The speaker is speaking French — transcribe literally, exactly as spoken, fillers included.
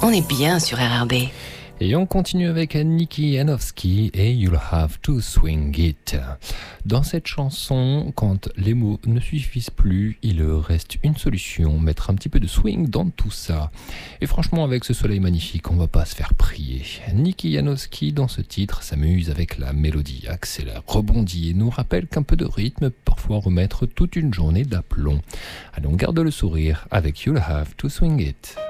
On est bien sur R R B. Et on continue avec Nikki Janowski et You'll Have to Swing It. Dans cette chanson, quand les mots ne suffisent plus, il reste une solution, mettre un petit peu de swing dans tout ça. Et franchement, avec ce soleil magnifique, on va pas se faire prier. Nikki Janowski, dans ce titre, s'amuse avec la mélodie, accélère, rebondit et nous rappelle qu'un peu de rythme peut parfois remettre toute une journée d'aplomb. Allons, garde le sourire avec You'll Have to Swing It.